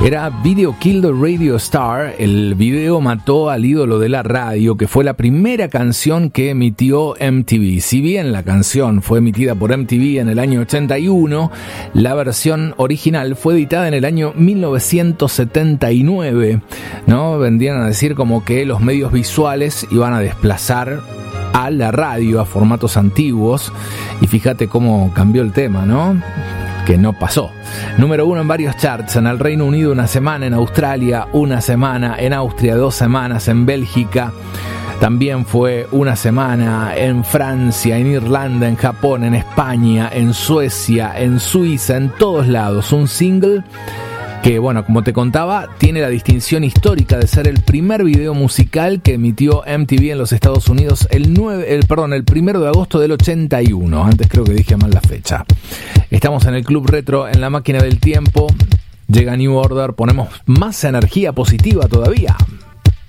Era Video Killed the Radio Star. El video mató al ídolo de la radio, que fue la primera canción que emitió MTV. Si bien la canción fue emitida por MTV en el año 81, la versión original fue editada en el año 1979, ¿no? Vendían a decir como que los medios visuales iban a desplazar a la radio, a formatos antiguos, y fíjate cómo cambió el tema, ¿no? Que no pasó. Número 1 en varios charts, en el Reino Unido una semana, en Australia una semana, en Austria 2 semanas, en Bélgica también fue una semana, en Francia, en Irlanda, en Japón, en España, en Suecia, en Suiza, en todos lados. Un single que, bueno, como te contaba, tiene la distinción histórica de ser el primer video musical que emitió MTV en los Estados Unidos el 1 de agosto del 81. Antes creo que dije mal la fecha. Estamos en el Club Retro, en la máquina del tiempo. Llega New Order, ponemos más energía positiva todavía.